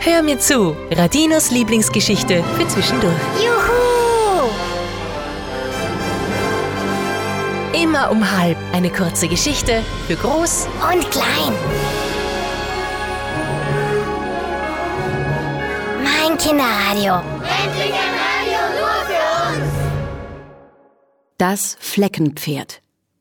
Hör mir zu, Radinos Lieblingsgeschichte für zwischendurch. Juhu! Immer um 12:30 eine kurze Geschichte für groß Und klein. Mein Kinderradio. Endlich ein Radio nur für uns. Das Fleckenpferd.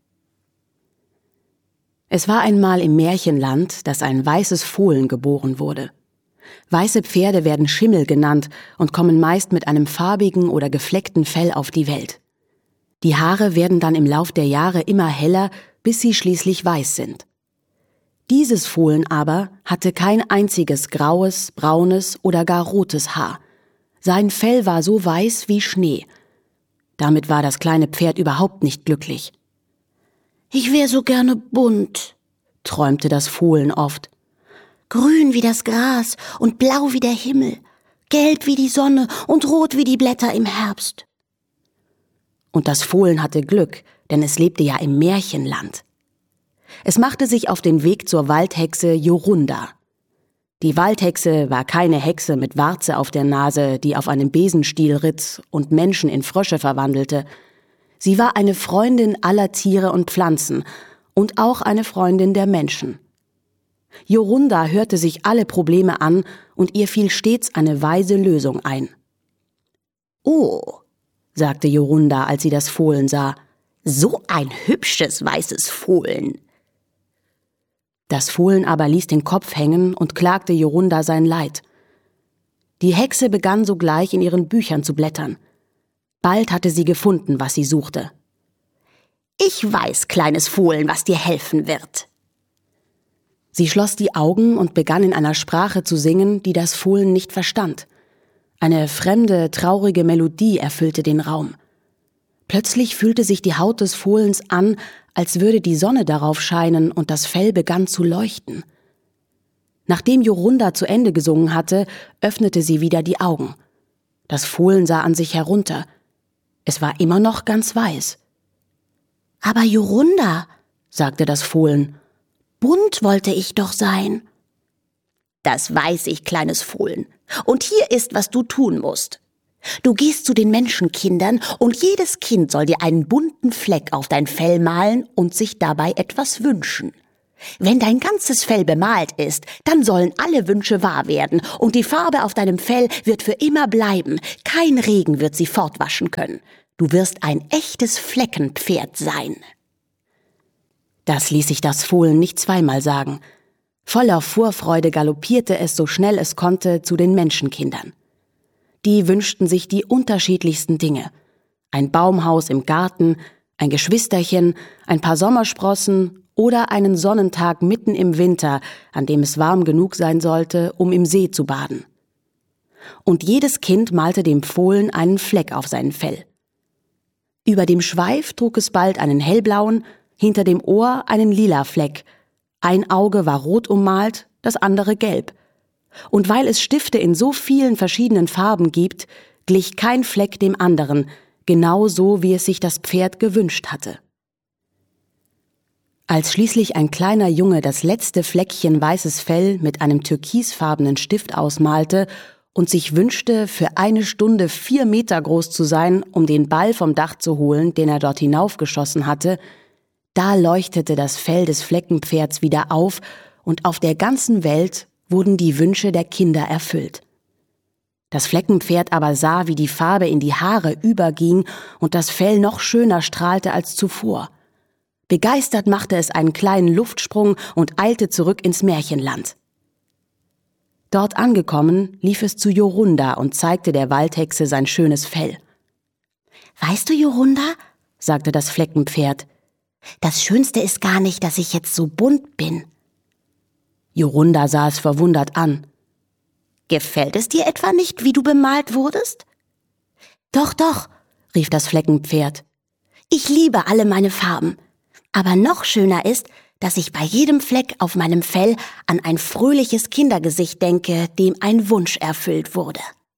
Es war einmal im Märchenland, dass ein weißes Fohlen geboren wurde. Weiße Pferde werden Schimmel genannt und kommen meist mit einem farbigen oder gefleckten Fell auf die Welt. Die Haare werden dann im Lauf der Jahre immer heller, bis sie schließlich weiß sind. Dieses Fohlen aber hatte kein einziges graues, braunes oder gar rotes Haar. Sein Fell war so weiß wie Schnee. Damit war das kleine Pferd überhaupt nicht glücklich. Ich wär so gerne bunt, träumte das Fohlen oft. Grün wie das Gras und blau wie der Himmel, gelb wie die Sonne und rot wie die Blätter im Herbst. Und das Fohlen hatte Glück, denn es lebte ja im Märchenland. Es machte sich auf den Weg zur Waldhexe Jorunda. Die Waldhexe war keine Hexe mit Warze auf der Nase, die auf einem Besenstiel ritt und Menschen in Frösche verwandelte. Sie war eine Freundin aller Tiere und Pflanzen und auch eine Freundin der Menschen. Jorunda hörte sich alle Probleme an und ihr fiel stets eine weise Lösung ein. Oh, sagte Jorunda, als sie das Fohlen sah. so ein hübsches weißes Fohlen. Das Fohlen aber ließ den Kopf hängen und klagte Jorunda sein Leid. Die Hexe begann sogleich in ihren Büchern zu blättern. Bald hatte sie gefunden, was sie suchte. Ich weiß, kleines Fohlen, was dir helfen wird. Sie schloss die Augen und begann in einer Sprache zu singen, die das Fohlen nicht verstand. Eine fremde, traurige Melodie erfüllte den Raum. Plötzlich fühlte sich die Haut des Fohlens an, als würde die Sonne darauf scheinen und das Fell begann zu leuchten. Nachdem Jorunda zu Ende gesungen hatte, öffnete sie wieder die Augen. Das Fohlen sah an sich herunter. Es war immer noch ganz weiß. Aber Jorunda, sagte das Fohlen, bunt wollte ich doch sein. Das weiß ich, kleines Fohlen. Und hier ist, was du tun musst. Du gehst zu den Menschenkindern Und jedes Kind soll dir einen bunten Fleck auf dein Fell malen und sich dabei etwas wünschen. Wenn dein ganzes Fell bemalt ist, dann sollen alle Wünsche wahr werden und die Farbe auf deinem Fell wird für immer bleiben. Kein Regen wird sie fortwaschen können. Du wirst ein echtes Fleckenpferd sein. Das ließ sich das Fohlen nicht zweimal sagen. Voller Vorfreude galoppierte es so schnell es konnte zu den Menschenkindern. Die wünschten sich die unterschiedlichsten Dinge. Ein Baumhaus im Garten, ein Geschwisterchen, ein paar Sommersprossen oder einen Sonnentag mitten im Winter, an dem es warm genug sein sollte, um im See zu baden. Und jedes Kind malte dem Fohlen einen Fleck auf sein Fell. Über dem Schweif trug es bald einen hellblauen, hinter dem Ohr einen lila Fleck. Ein Auge war rot ummalt, das andere gelb. Und weil es Stifte in so vielen verschiedenen Farben gibt, glich kein Fleck dem anderen, genau so, wie es sich das Pferd gewünscht hatte. Als schließlich ein kleiner Junge das letzte Fleckchen weißes Fell mit einem türkisfarbenen Stift ausmalte und sich wünschte, für 1 Stunde 4 Meter groß zu sein, um den Ball vom Dach zu holen, den er dort hinaufgeschossen hatte, da leuchtete das Fell des Fleckenpferds wieder auf und auf der ganzen Welt wurden die Wünsche der Kinder erfüllt. Das Fleckenpferd aber sah, wie die Farbe in die Haare überging und das Fell noch schöner strahlte als zuvor. Begeistert machte es einen kleinen Luftsprung und eilte zurück ins Märchenland. Dort angekommen, lief es zu Jorunda und zeigte der Waldhexe sein schönes Fell. Weißt du, Jorunda, sagte das Fleckenpferd, das Schönste ist gar nicht, dass ich jetzt so bunt bin. Jorunda sah es verwundert an. Gefällt es dir etwa nicht, wie du bemalt wurdest? Doch, doch, rief das Fleckenpferd. Ich liebe alle meine Farben. Aber noch schöner ist, dass ich bei jedem Fleck auf meinem Fell an ein fröhliches Kindergesicht denke, dem ein Wunsch erfüllt wurde.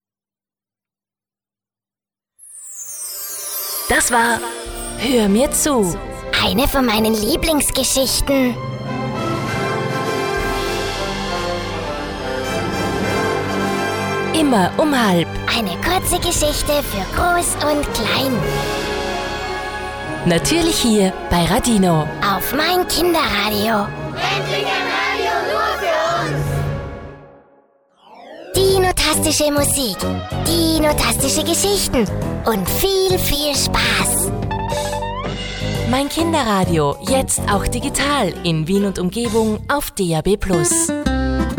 Das war Hör mir zu. Eine von meinen Lieblingsgeschichten. Immer um halb. Eine kurze Geschichte für Groß und Klein. Natürlich hier bei Radino. Auf mein Kinderradio. Endlich ein Radio nur für uns. Dinotastische Musik, dinotastische Geschichten und viel, viel Spaß. Mein Kinderradio, jetzt auch digital in Wien und Umgebung auf DAB+.